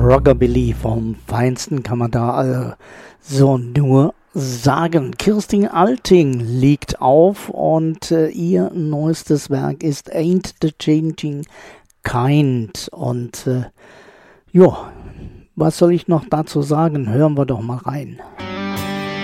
Rockabilly vom Feinsten, kann man da so nur sagen. Kirstin Alting liegt auf und ihr neuestes Werk ist Ain't the Changing Kind. Und ja, was soll ich noch dazu sagen? Hören wir doch mal rein.